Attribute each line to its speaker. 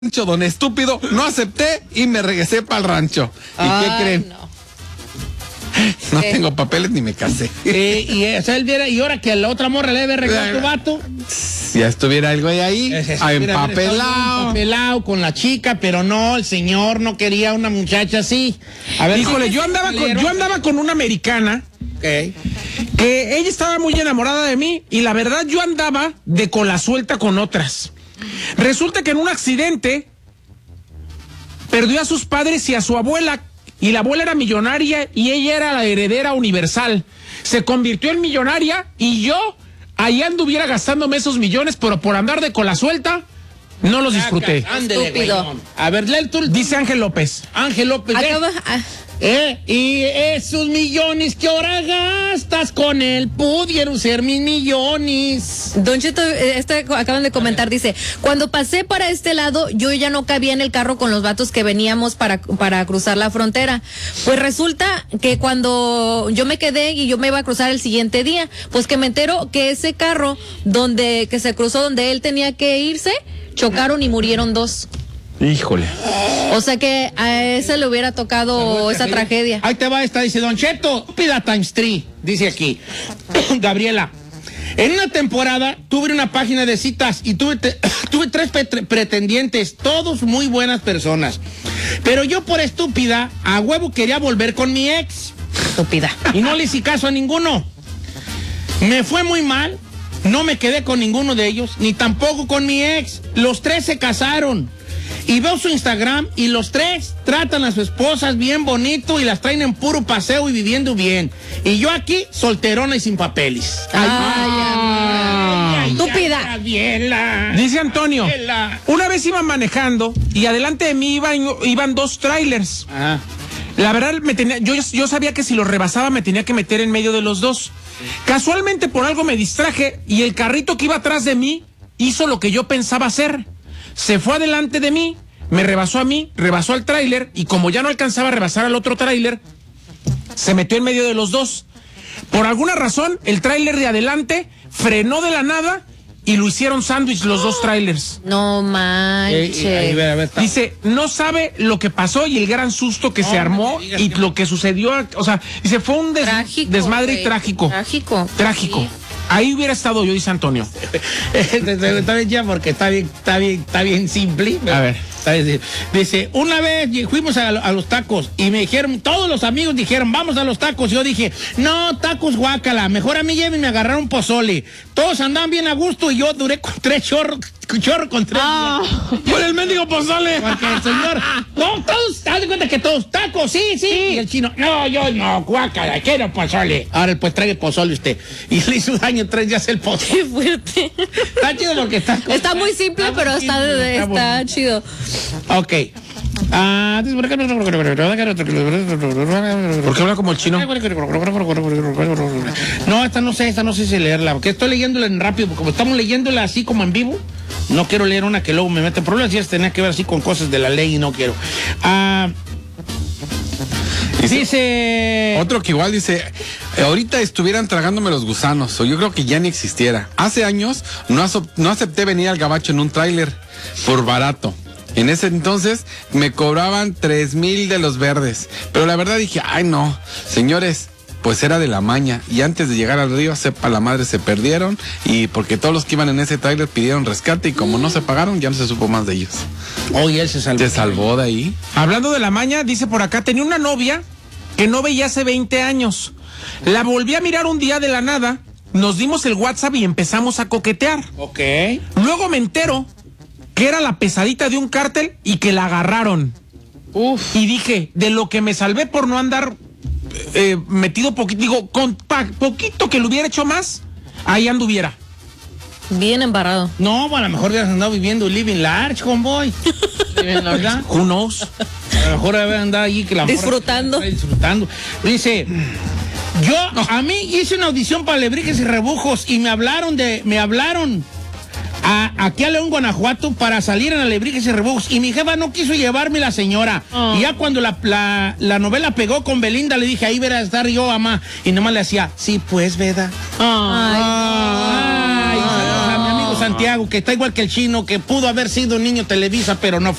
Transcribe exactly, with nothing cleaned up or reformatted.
Speaker 1: rancho, don estúpido, no acepté y me regresé para el rancho. ¿Y Ay, qué creen? No, no eh. tengo papeles ni me casé.
Speaker 2: Eh, y, o sea, él viera, y ahora que la otra morra le debe regalar a tu vato.
Speaker 1: Ya estuviera algo ahí, empapelado.
Speaker 2: Empapelado con la chica, pero no, el señor no quería una muchacha así.
Speaker 3: A ver, híjole, yo andaba con, yo andaba con una americana.
Speaker 2: Okay.
Speaker 3: Que ella estaba muy enamorada de mí y la verdad yo andaba de cola suelta con otras. Resulta que en un accidente perdió a sus padres y a su abuela, y la abuela era millonaria y ella era la heredera universal. Se convirtió en millonaria y yo ahí anduviera gastándome esos millones, pero por andar de cola suelta no los disfruté.
Speaker 2: Ándele, a ver, lee tú.
Speaker 3: Dice Ángel López.
Speaker 2: Ángel López.
Speaker 4: Acaba, ah.
Speaker 2: Eh, y esos millones que ahora gastas con él pudieron ser mis millones.
Speaker 4: Don Cheto, este, acaban de comentar, dice, cuando pasé para este lado, yo ya no cabía en el carro con los vatos que veníamos para, para cruzar la frontera. Pues resulta que cuando yo me quedé y yo me iba a cruzar el siguiente día, pues que me entero que ese carro donde que se cruzó donde él tenía que irse, chocaron y murieron dos.
Speaker 1: Híjole.
Speaker 4: O sea que a ese le hubiera tocado esa tragedia.
Speaker 2: Ahí te va esta, dice Don Cheto, pida times three, dice aquí. Gabriela, en una temporada tuve una página de citas y tuve, te, tuve tres pretendientes, todos muy buenas personas. Pero yo por estúpida, a huevo quería volver con mi ex.
Speaker 4: Estúpida.
Speaker 2: Y no le hice caso a ninguno. Me fue muy mal, no me quedé con ninguno de ellos, ni tampoco con mi ex. Los tres se casaron. Y veo su Instagram y los tres tratan a sus esposas bien bonito y las traen en puro paseo y viviendo bien. Y yo aquí, solterona y sin papeles.
Speaker 4: Ay, ay, ay, estúpida.
Speaker 3: Dice Antonio, una vez iban manejando y adelante de mí iban, iban dos trailers.
Speaker 2: Ajá.
Speaker 3: La verdad, me tenía, yo, yo sabía que si los rebasaba me tenía que meter en medio de los dos. Casualmente por algo me distraje y el carrito que iba atrás de mí hizo lo que yo pensaba hacer. Se fue adelante de mí, me rebasó a mí, rebasó al tráiler y como ya no alcanzaba a rebasar al otro tráiler, se metió en medio de los dos. Por alguna razón, el tráiler de adelante frenó de la nada y lo hicieron sándwich los dos tráilers.
Speaker 4: No manches.
Speaker 2: Eh, eh, a ver,
Speaker 3: dice, no sabe lo que pasó y el gran susto que no, se armó y que... lo que sucedió. O sea, dice, fue un des
Speaker 4: trágico,
Speaker 3: desmadre
Speaker 4: wey.
Speaker 3: trágico.
Speaker 4: Trágico.
Speaker 3: Trágico. Sí. Ahí hubiera estado yo, dice Antonio.
Speaker 2: Está bien ya porque está bien, está bien, está bien simple.
Speaker 3: A ver.
Speaker 2: Dice, una vez fuimos a, a los tacos y me dijeron, todos los amigos dijeron, vamos a los tacos. Y yo dije, no, tacos guácala, mejor a mí llévenme a agarrar un pozole. Todos andaban bien a gusto y yo duré con tres chorros, chorro con tres.
Speaker 3: Ah, por el mendigo pozole.
Speaker 2: Porque el señor, no, todos, haz de cuenta que todos, tacos, sí, sí, sí. Y el chino, no, yo no, guácala, quiero pozole. Ahora pues trae el pozole usted. Y le hizo daño tres días el pozole.
Speaker 4: Qué fuerte.
Speaker 2: Está chido porque está...
Speaker 4: Está muy simple, está pero está, simple, está, está, está chido.
Speaker 2: Ok. Ah,
Speaker 3: ¿por qué habla como el chino?
Speaker 2: No, esta no sé, esta no sé si leerla, porque estoy leyéndola en rápido, porque como estamos leyéndola así como en vivo, no quiero leer una que luego me mete problemas, y esta tenía que ver así con cosas de la ley y no quiero. Ah,
Speaker 1: dice,
Speaker 2: dice...
Speaker 1: Otro que igual dice, ahorita estuvieran tragándome los gusanos, o yo creo que ya ni existiera. Hace años no, no acepté venir al gabacho en un tráiler por barato. En ese entonces me cobraban tres mil de los verdes. Pero la verdad dije, ay no, señores, pues era de la maña. Y antes de llegar al río, sepa la madre, se perdieron. Y porque todos los que iban en ese tráiler pidieron rescate. Y como no se pagaron, ya no se supo más de ellos.
Speaker 2: Oye, él se salvó.
Speaker 1: Se salvó de ahí.
Speaker 3: Hablando de la maña, dice por acá, tenía una novia que no veía hace veinte años. La volví a mirar un día de la nada. Nos dimos el WhatsApp y empezamos a coquetear.
Speaker 2: Ok.
Speaker 3: Luego me entero que era la pesadita de un cártel y que la agarraron.
Speaker 2: Uf.
Speaker 3: Y dije, de lo que me salvé por no andar eh, metido poquito, digo, con pa, poquito que lo hubiera hecho más, ahí anduviera.
Speaker 4: Bien embarrado.
Speaker 2: No, a lo mejor hubieras andado viviendo living large, homeboy. ¿Verdad?
Speaker 3: Who knows?
Speaker 2: A lo mejor había andado allí que la
Speaker 4: disfrutando.
Speaker 2: Disfrutando. Dice, yo, no. A mí hice una audición para Alebrijes y Rebujos y me hablaron de, me hablaron A, aquí a León, Guanajuato, para salir en Alebrijes y Rebujos. Y mi jefa no quiso llevarme la señora. Oh. Y ya cuando la, la, la novela pegó con Belinda, le dije, ahí verás estar yo, mamá. Y nomás le hacía, sí, pues, ¿verdad?
Speaker 4: Oh. Ay,
Speaker 2: Ay, saludos a mi amigo Santiago, que está igual que el chino, que pudo haber sido un niño Televisa, pero no